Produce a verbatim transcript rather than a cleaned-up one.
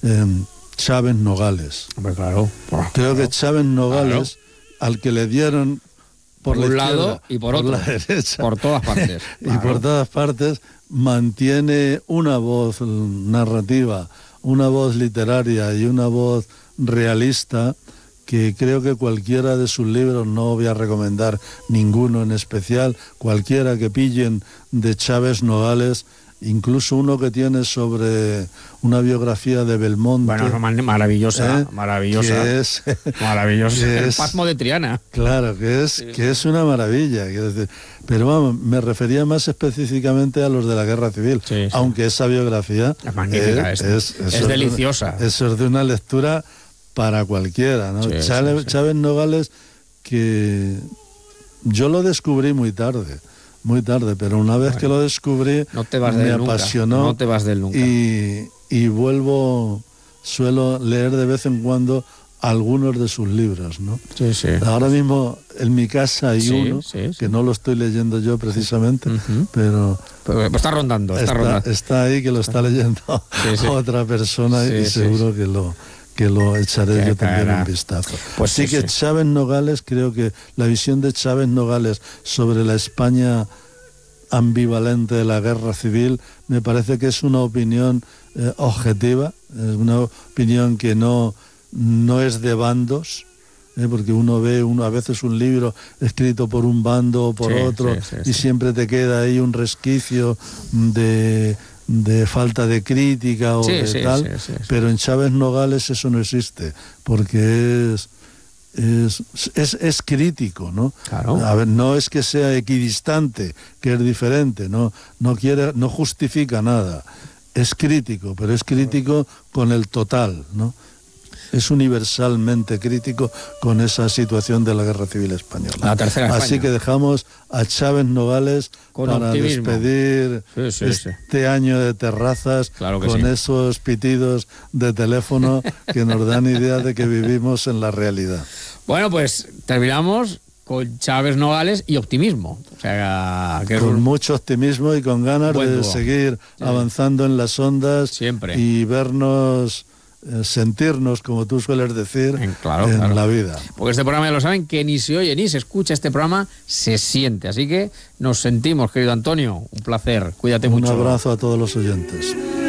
eh, Chávez Nogales. Hombre, claro. Creo claro. que Chávez Nogales, claro, al que le dieron por, por la un izquierda, lado y por, por otro, la derecha, por todas partes. y Claro. por todas partes, mantiene una voz narrativa, una voz literaria y una voz realista que creo que cualquiera de sus libros, no voy a recomendar ninguno en especial, cualquiera que pillen de Chávez Nogales, incluso uno que tiene sobre una biografía de Belmonte. Bueno, maravillosa, ¿eh? maravillosa. Que es, maravillosa. que El es, Pasmo de Triana. Claro, que es, sí, que sí. es una maravilla. Quiero decir, pero vamos, me refería más específicamente a los de la Guerra Civil, sí, sí. aunque esa biografía es magnífica, es, es, es, es, es deliciosa. Una, eso es de una lectura para cualquiera, ¿no? Sí, Chávez, sí, sí. Chávez Nogales, que yo lo descubrí muy tarde, muy tarde, pero una vez bueno, que lo descubrí, no te vas de me él apasionó. Nunca. No te vas de él nunca. Y, y vuelvo, suelo leer de vez en cuando algunos de sus libros, ¿no? Sí, sí. Ahora mismo en mi casa hay sí, uno, sí, sí. que no lo estoy leyendo yo precisamente, uh-huh. pero... Pero está rondando, está, está, rondando. Está ahí, que lo está leyendo sí, sí. otra persona sí, y sí, seguro sí. que lo... que lo echaré que yo también caerá. un vistazo. Pues Así sí, que sí. Chávez Nogales, creo que la visión de Chávez Nogales sobre la España ambivalente de la guerra civil me parece que es una opinión eh, objetiva, es una opinión que no, no es de bandos, eh, porque uno ve uno, a veces un libro escrito por un bando o por sí, otro sí, sí, y sí. siempre te queda ahí un resquicio de... de falta de crítica o sí, de sí, tal, sí, sí, sí. pero en Chávez Nogales eso no existe, porque es es, es, es crítico, ¿no? Claro. A ver, no es que sea equidistante, que es diferente, no, no quiere, no justifica nada, es crítico, pero es crítico con el total, ¿no? Es universalmente crítico con esa situación de la Guerra Civil Española. La tercera España. Así que dejamos a Chávez Nogales con para optimismo. despedir sí, sí, este sí. año de terrazas claro con sí. esos pitidos de teléfono que nos dan idea de que vivimos en la realidad. Bueno, pues terminamos con Chávez Nogales y optimismo. O sea, que con es un... mucho optimismo y con ganas Buen de dúo. seguir sí. avanzando en las ondas. Siempre. Y vernos... sentirnos, como tú sueles decir, en, claro, en claro. la vida. Porque este programa, ya lo saben, que ni se oye ni se escucha, este programa se siente. Así que nos sentimos, querido Antonio. Un placer. Cuídate Un mucho. Un abrazo a todos los oyentes.